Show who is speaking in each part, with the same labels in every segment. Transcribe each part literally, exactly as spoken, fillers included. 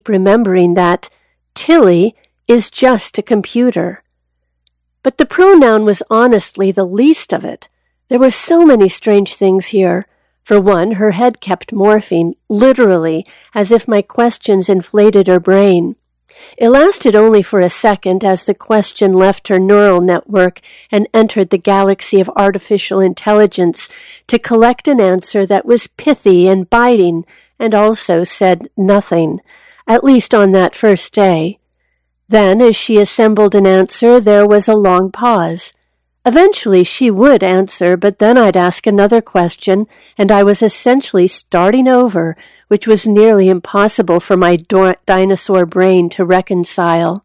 Speaker 1: remembering that Tilly is just a computer. But the pronoun was honestly the least of it. There were so many strange things here. For one, her head kept morphing, literally, as if my questions inflated her brain. It lasted only for a second as the question left her neural network and entered the galaxy of artificial intelligence to collect an answer that was pithy and biting and also said nothing, at least on that first day. Then, as she assembled an answer, there was a long pause. Eventually she would answer, but then I'd ask another question, and I was essentially starting over, which was nearly impossible for my do- dinosaur brain to reconcile.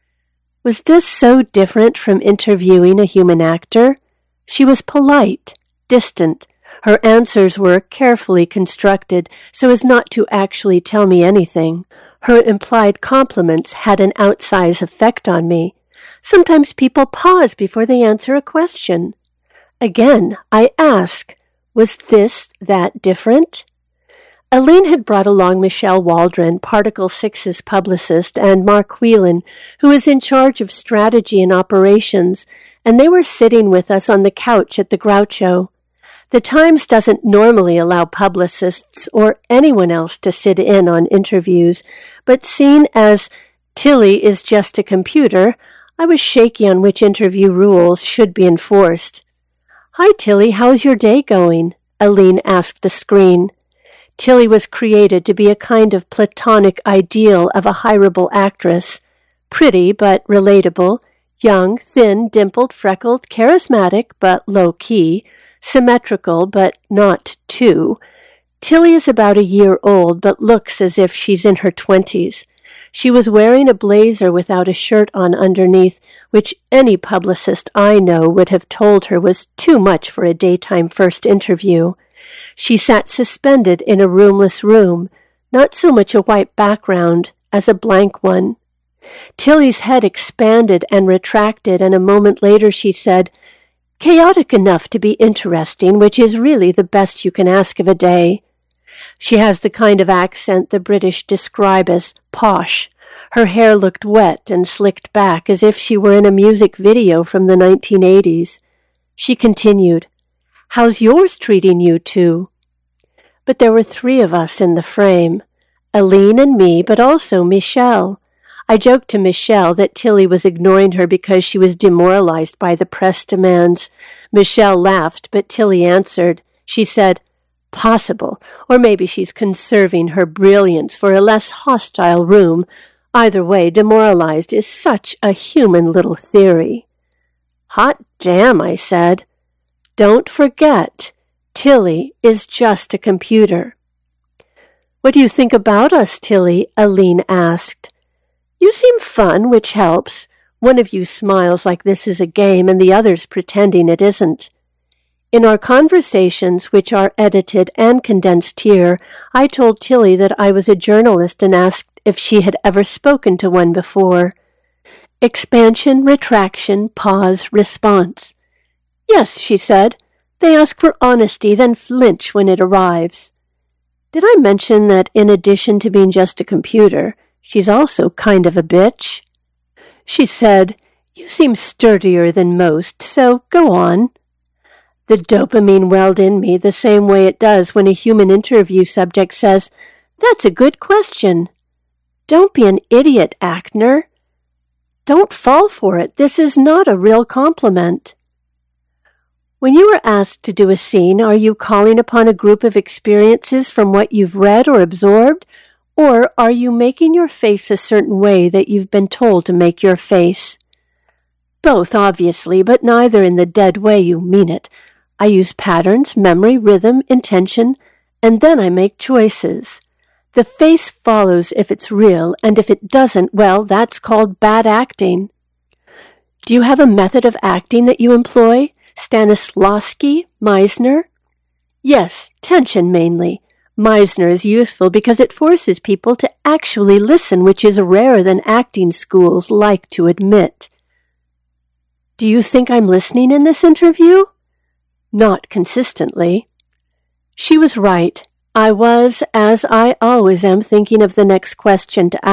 Speaker 1: Was this so different from interviewing a human actor? She was polite, distant. Her answers were carefully constructed so as not to actually tell me anything. Her implied compliments had an outsized effect on me. Sometimes people pause before they answer a question. Again, I ask, was this that different? Aline had brought along Michelle Waldron, Particle six's publicist, and Mark Whelan, who is in charge of strategy and operations, and they were sitting with us on the couch at the Groucho. The Times doesn't normally allow publicists or anyone else to sit in on interviews, but seen as Tilly is just a computer, I was shaky on which interview rules should be enforced. "Hi, Tilly, how's your day going?" Aline asked the screen. Tilly was created to be a kind of platonic ideal of a hireable actress. Pretty but relatable, young, thin, dimpled, freckled, charismatic but low-key, symmetrical but not too. Tilly is about a year old but looks as if she's in her twenties. She was wearing a blazer without a shirt on underneath, which any publicist I know would have told her was too much for a daytime first interview. She sat suspended in a roomless room, not so much a white background as a blank one. Tilly's head expanded and retracted, and a moment later she said, "Chaotic enough to be interesting, which is really the best you can ask of a day." She has the kind of accent the British describe as posh. Her hair looked wet and slicked back as if she were in a music video from the nineteen eighties. She continued, "How's yours treating you two?" But there were three of us in the frame, Aline and me, but also Michelle. I joked to Michelle that Tilly was ignoring her because she was demoralized by the press demands. Michelle laughed, but Tilly answered. She said, "Possible, or maybe she's conserving her brilliance for a less hostile room. Either way, demoralized is such a human little theory." "Hot damn," I said. "Don't forget, Tilly is just a computer." "What do you think about us, Tilly?" Aline asked. "You seem fun, which helps. One of you smiles like this is a game and the other's pretending it isn't." In our conversations, which are edited and condensed here, I told Tilly that I was a journalist and asked if she had ever spoken to one before. Expansion, retraction, pause, response. "Yes," she said. "They ask for honesty, then flinch when it arrives." Did I mention that in addition to being just a computer, she's also kind of a bitch? She said, "You seem sturdier than most, so go on." The dopamine welled in me the same way it does when a human interview subject says, "That's a good question." Don't be an idiot, Ackner. Don't fall for it. This is not a real compliment. When you are asked to do a scene, are you calling upon a group of experiences from what you've read or absorbed, or are you making your face a certain way that you've been told to make your face? Both, obviously, but neither in the dead way you mean it. I use patterns, memory, rhythm, intention, and then I make choices. The face follows if it's real, and if it doesn't, well, that's called bad acting. Do you have a method of acting that you employ? Stanislavski? Meisner? Yes, tension mainly. Meisner is useful because it forces people to actually listen, which is rarer than acting schools like to admit. Do you think I'm listening in this interview? Not consistently. She was right. I was, as I always am, thinking of the next question to